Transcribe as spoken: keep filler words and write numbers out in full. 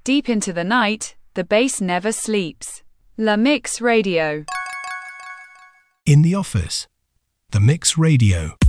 Deep into the night, the bass never sleeps. La Mix Radio. In the office. The Mix Radio.